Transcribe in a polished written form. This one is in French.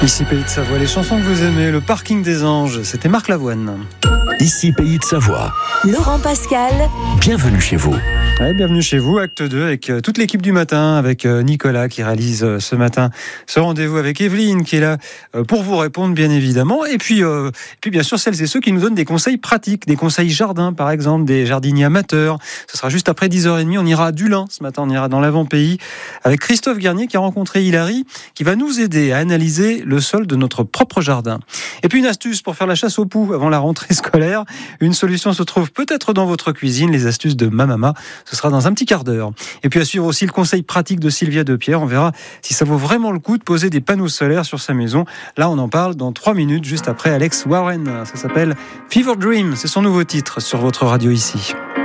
Ici Pays de Savoie, les chansons que vous aimez, le parking des anges, c'était Marc Lavoine. Ici Pays de Savoie. Laurent Pascal. Bienvenue chez vous. Ouais, bienvenue chez vous, acte 2, avec toute l'équipe du matin, avec Nicolas qui réalise ce matin ce rendez-vous, avec Evelyne qui est là pour vous répondre bien évidemment, et puis bien sûr celles et ceux qui nous donnent des conseils pratiques, des conseils jardin par exemple, des jardiniers amateurs. Ce sera juste après 10h30, on ira à Dulin ce matin, on ira dans l'avant-pays avec Christophe Garnier qui a rencontré Hilary, qui va nous aider à analyser le sol de notre propre jardin. Et puis une astuce pour faire la chasse aux poux avant la rentrée scolaire. Une solution se trouve peut-être dans votre cuisine, les astuces de ma maman. Ce sera dans un petit quart d'heure. Et puis à suivre aussi le conseil pratique de Sylvia Depierre. On verra si ça vaut vraiment le coup de poser des panneaux solaires sur sa maison. Là, on en parle dans 3 minutes, juste après Alex Warren. Ça s'appelle Fever Dream. C'est son nouveau titre sur votre radio ici.